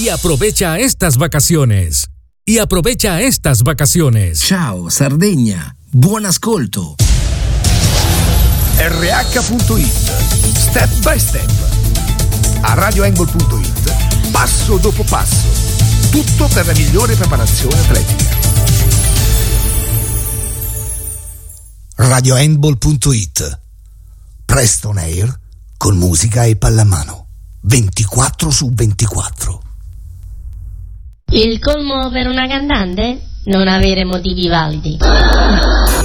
y aprovecha estas vacaciones. Ciao Sardegna, buon ascolto. RH.it, step by step. A radioangle.it, passo dopo passo. Tutto per la migliore preparazione atletica. radiohandball.it, Preston Air con musica e pallamano 24/24. Il colmo per una cantante? Non avere motivi validi.